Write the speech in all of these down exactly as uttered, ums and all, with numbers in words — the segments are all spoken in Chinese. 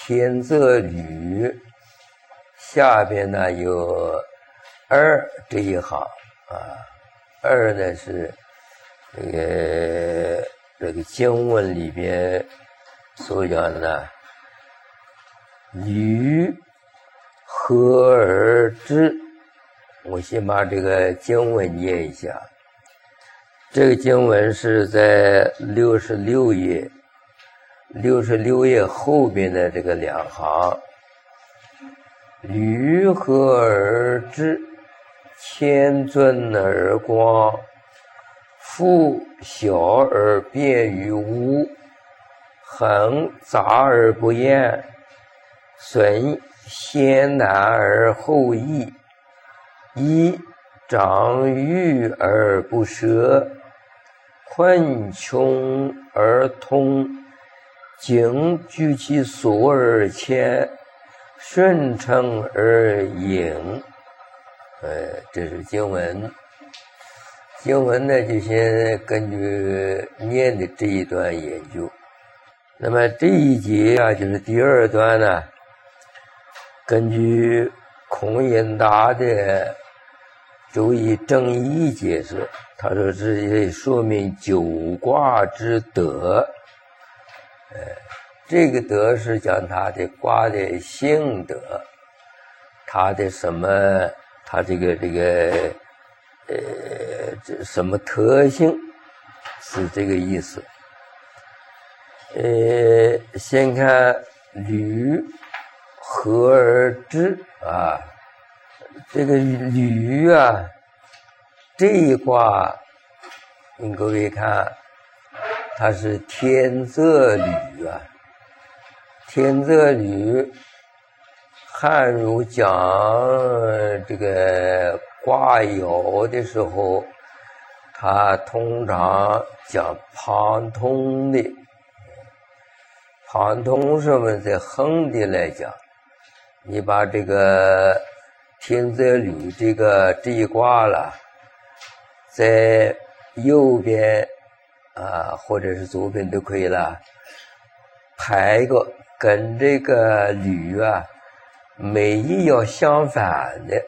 天泽履，下边呢有二这一行啊，二呢是这个这个经文里边所讲的履合而知。我先把这个经文念一下。这个经文是在六十六页，六十六页后边的这个两行。履合而知，谦尊而光，复小而便于无，恒杂而不厌，损先难而后易，一长欲而不舍，困穷而通，经居其所而谦，顺承而隐。呃，这是经文。经文呢，就先根据念的这一段研究。那么这一节啊，就是第二段呢，根据孔颖达的周易正义解释，他说是说明九卦之德。呃，这个德是讲他的卦的性德，他的什么，他这个这个呃这什么特性，是这个意思。呃，先看履合而知啊，这个履啊，这一卦，你各位看，它是天泽履啊。天泽履，汉儒讲这个卦爻的时候，他通常讲旁通的。旁通是我们在横的来讲，你把这个天泽履这个这一卦了，在右边啊或者是左边都可以了，排个跟这个履啊每一爻相反的。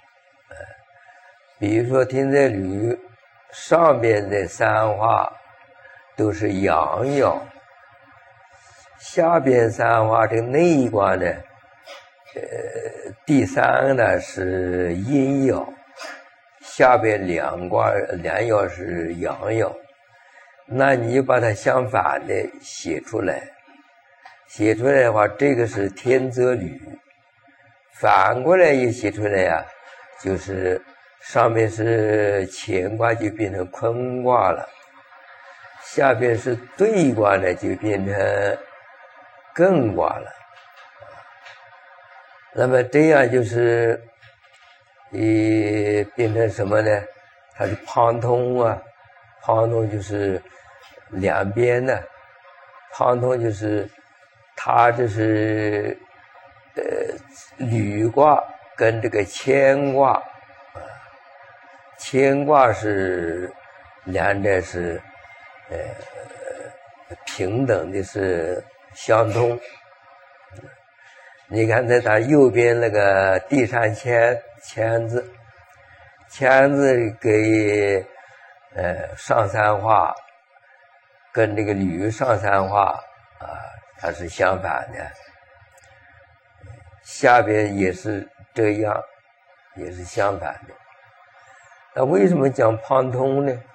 比如说天泽履上边的三画都是阳爻，下边三画这个内卦呢，呃，第三呢是阴爻，下边两卦两爻是阳爻。那你把它相反的写出来，写出来的话，这个是天泽履，反过来也写出来呀、啊，就是上面是乾卦就变成坤卦了，下边是兑卦呢就变成艮卦了。那么这样就是呃变成什么呢？它是旁通啊，旁通就是两边的，旁通就是它就是呃履卦跟这个乾卦，乾卦是两者是呃平等的，是相通。你看在它右边那个地上乾乾字，乾字给呃上三画跟这个履上三画啊，它是相反的，下边也是这样，也是相反的。那为什么讲旁通呢？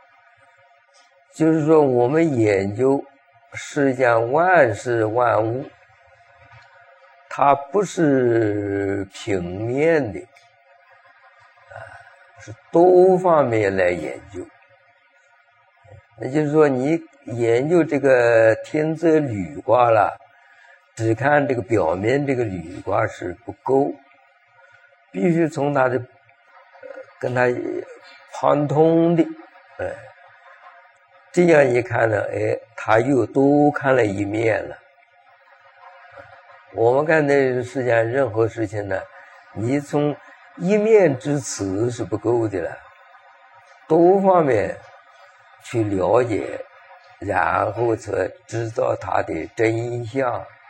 就是说我们研究世间万事万物，它不是平面的啊，是多方面来研究。那就是说你研究这个天泽履卦了，只看这个表面这个履卦是不够，必须从它的跟它旁通的，哎，这样一看呢，哎，他又多看了一面了。我们看这世间任何事情呢，你从一面之词是不够的了，多方面去了解，然后才知道它的真相。